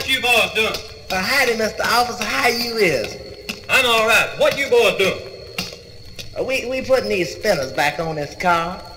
What you boys doing? Howdy, Mr. Officer. How you is? I'm all right. What you boys doing? We putting these spinners back on this car.